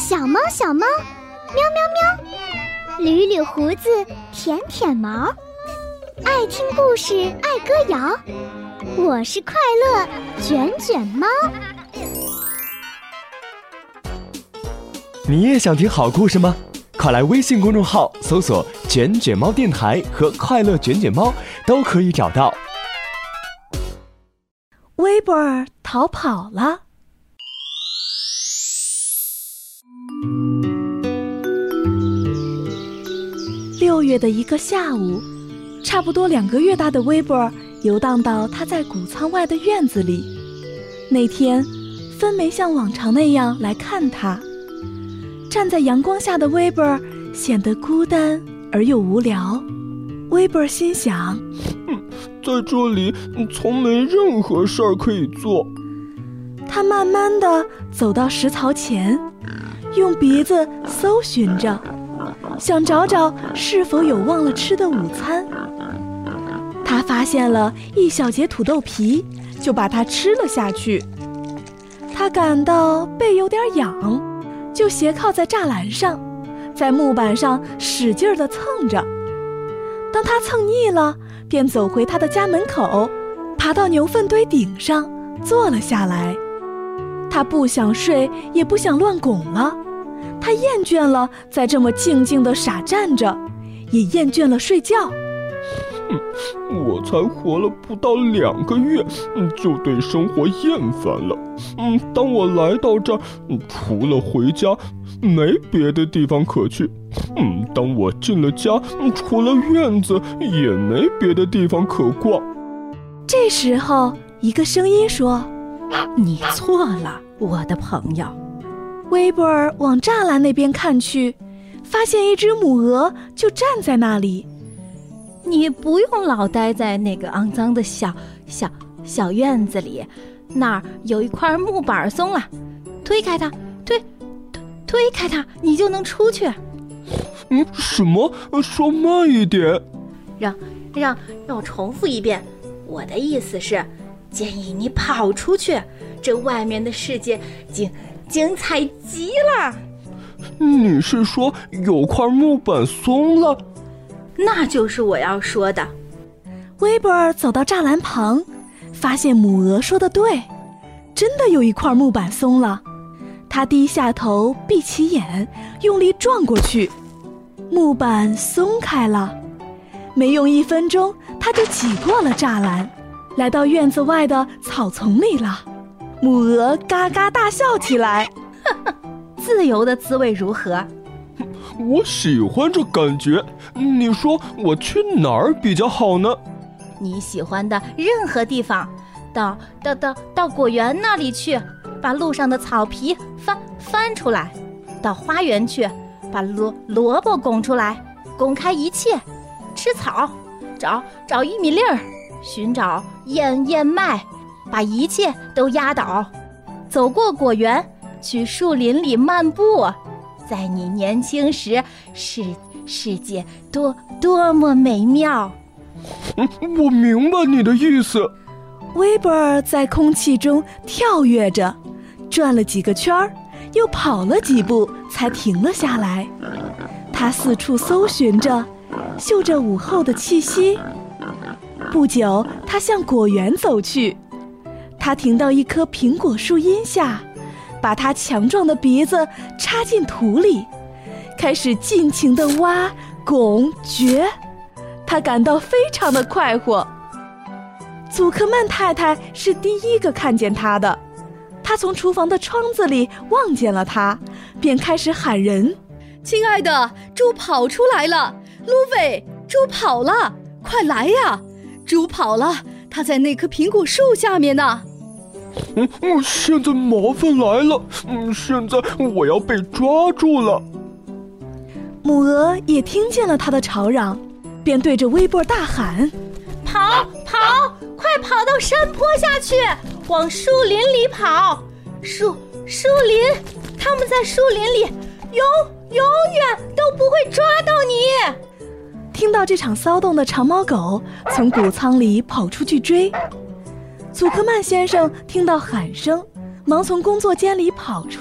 小猫小猫，喵喵喵，捋捋胡子，舔舔毛，爱听故事，爱歌谣。我是快乐卷卷猫。 你也想听好故事吗？快来微信公众号搜索卷卷猫电台和快乐卷卷猫，都可以找到。 威博尔逃跑了。6月的一个下午，差不多2个月大的威博尔游荡到他在谷仓外的院子里。那天，芬没像往常那样来看他。站在阳光下的威博尔显得孤单而又无聊。威博尔心想， 在这里从没任何事儿可以做。 他慢慢地走到食槽前，用鼻子搜寻着，想找找是否有忘了吃的午餐。他发现了一小截土豆皮，就把它吃了下去。他感到背有点痒，就斜靠在栅栏上，在木板上使劲地蹭着。当他蹭腻了，便走回他的家门口，爬到牛粪堆顶上坐了下来。他不想睡，也不想乱拱了。他厌倦了在这么静静地傻站着，也厌倦了睡觉。 我才活了不到2个月，就对生活厌烦了。当我来到这儿，除了回家，没别的地方可去。当我进了家，除了院子，也没别的地方可逛。 这时候，一个声音说：“ 你错了，我的朋友。” 威博尔往栅栏那边看去，发现一只母鹅就站在那里。 你不用老待在那个肮脏的小院子里，那儿有一块木板松了，推开它，推开它，你就能出去。 什么？说慢一点。 让我重复一遍，我的意思是，建议你跑出去，这外面的世界精彩极了。 你是说有块木板松了？ 那就是我要说的。 威博尔走到栅栏旁，发现母鹅说的对，真的有一块木板松了。他低下头，闭起眼，用力撞过去，木板松开了。没用1分钟，他就挤过了栅栏，来到院子外的草丛里了。母鹅嘎嘎大笑起来。 自由的滋味如何？ 我喜欢这感觉。你说我去哪儿比较好呢？ 你喜欢的任何地方，到果园那里去，把路上的草皮翻出来；到花园去，把萝卜拱出来，拱开一切；吃草，找玉米粒儿，寻找燕麦，把一切都压倒；走过果园，去树林里漫步。在你年轻时，世界多么美妙。 我明白你的意思。 威博尔在空气中跳跃着，转了几个圈儿，又跑了几步，才停了下来。他四处搜寻着，嗅着午后的气息。不久，他向果园走去。他停到一棵苹果树荫下，把他强壮的鼻子插进土里，开始尽情地挖、拱、掘。他感到非常的快活。祖克曼太太是第一个看见他的，她从厨房的窗子里望见了他，便开始喊人：“ 亲爱的，猪跑出来了！路飞，猪跑了，快来呀！猪跑了，它在那棵苹果树下面呢。” 现在麻烦来了，现在我要被抓住了。 母鹅也听见了他的吵嚷，便对着威博尔大喊：“ 跑，快跑到山坡下去，往树林里跑！树林，他们在树林里永远都不会抓到你。” 听到这场骚动的长毛狗从谷仓里跑出去追。祖克曼先生听到喊声，忙从工作间里跑出